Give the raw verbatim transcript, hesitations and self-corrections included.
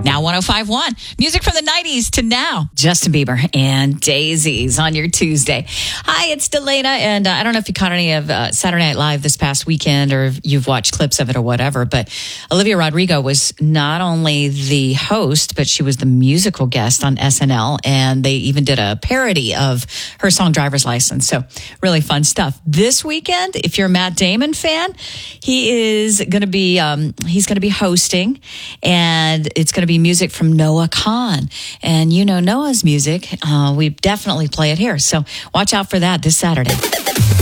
Now one oh five point one. Music from the nineties to now. Justin Bieber and Daisies on your Tuesday. Hi, it's Delana, and uh, I don't know if you caught any of uh, Saturday Night Live this past weekend or if you've watched clips of it or whatever, but Olivia Rodrigo was not only the host, but she was the musical guest on S N L, and they even did a parody of her song Driver's License. So really fun stuff. This weekend, if you're a Matt Damon fan, he is going to be um, he's going to be hosting, and it's going to be music from Noah Kahan. And you know Noah's music. Uh, we definitely play it here. So watch out for that this Saturday.